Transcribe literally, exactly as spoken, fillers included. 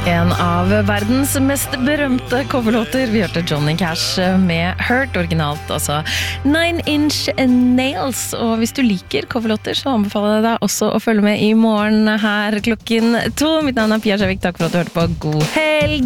En av verdens mest berømte coverlåter. Vi hørte Johnny Cash med Hurt, originalt altså Nine Inch Nails. Og hvis du liker coverlåter, så anbefaler jeg deg også å følge med i morgen her klokken to. Mitt navn er Pia Skjevik, takk for at du hørte på. God helg!